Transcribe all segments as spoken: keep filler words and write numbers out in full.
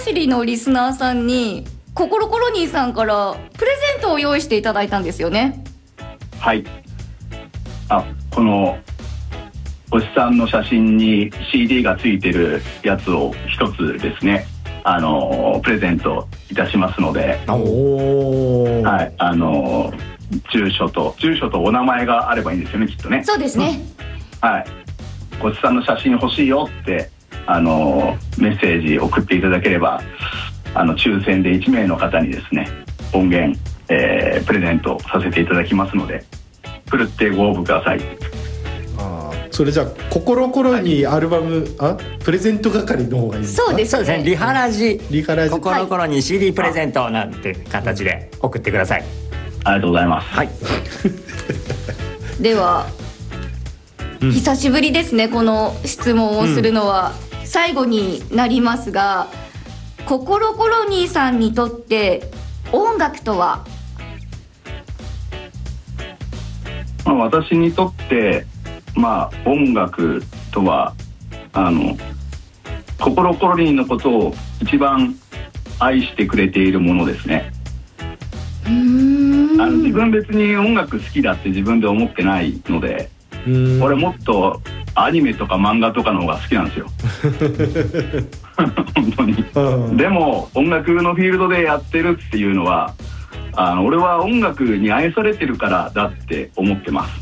走りのリスナーさんにココロコロニーさんからプレゼントを用意していただいたんですよね。 はい。あ、このおじさんの写真に シーディー がついてるやつを一つですね、あのプレゼントいたしますので、 お、 はい、あの住所と住所とお名前があればいいんですよね、きっとね。 そうですね、 はい、おじさんの写真欲しいよってあのメッセージ送っていただければ、あの抽選でいちめいの方にですね音源、えー、プレゼントさせていただきますので、ふるってご応募ください。 あ、それじゃあココロコロにアルバム、はい、あプレゼント係の方がいいですか？ そうですね、 そうですね、リハラジリハラジココロコロに シーディー プレゼントなんて形で送ってください。 ありがとうございます。 はいでは、うん、久しぶりですね、この質問をするのは、うん、最後になりますが、ココロコロニーさんにとって音楽とは？ まあ、私にとってまあ音楽とはあのココロコロリンのことを一番愛してくれているものですね。 うーん、 あの自分別に音楽好きだって自分で思ってないので、俺もっとアニメとか漫画とかの方が好きなんですよ本当に。でも音楽のフィールドでやってるっていうのは、あの俺は音楽に愛されてるからだって思ってます。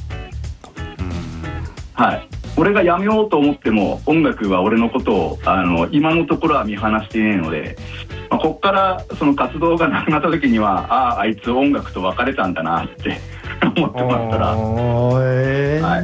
はい、俺がやめようと思っても音楽は俺のことをあの今のところは見放していないので、まあ、こっからその活動がなくなった時には、あああいつ音楽と別れたんだなって思ってもらったら、えーはい、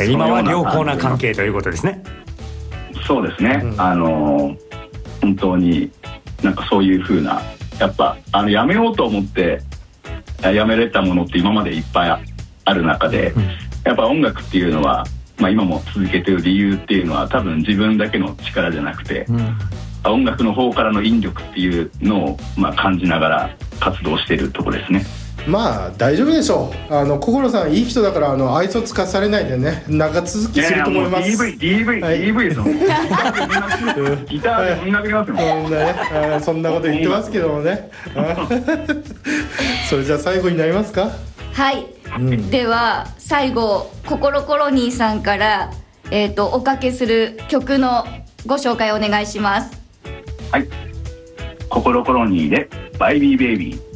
今は良好な関係ということですね。 そうですね、うん、あの本当になんかそういう風な、やっぱあのやめようと思ってやめれたものって今までいっぱいある中で、うん、やっぱ音楽っていうのは、まあ、今も続けてる理由っていうのは多分自分だけの力じゃなくて、うん、音楽の方からの引力っていうのを、まあ、感じながら活動しているところですね。 まあ大丈夫でしょう。あの心さんいい人だから、あの愛想つかされないでね、長続きすると思います。 いやいやもう ディーブイ、ディーブイ、はい、ディーブイ ですもんギターで音楽りますよ、 そんなね、そんなこと言ってますけどもねそれじゃあ最後になりますか。 はい、うん、では最後ココロコロニーさんから、えーと、おかけする曲のご紹介お願いします。 はい、ココロコロニーでバイビーベイビー。